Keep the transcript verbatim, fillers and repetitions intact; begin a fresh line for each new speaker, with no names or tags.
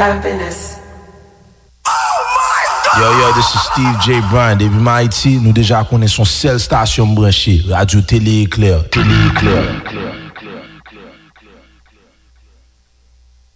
happiness.
Yo, yo, this is Steve J. Bryan, depuis Haïti, nous déjà connaissons seule station branchée, Radio Télé Éclair. Télé Éclair.